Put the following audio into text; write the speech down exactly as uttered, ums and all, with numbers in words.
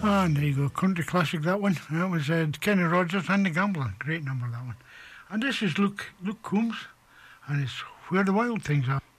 And there you go, country classic, that one. That was uh, Kenny Rogers and the Gambler. Great number, that one. And this is Luke, Luke Combs, and it's Where the Wild Things Are.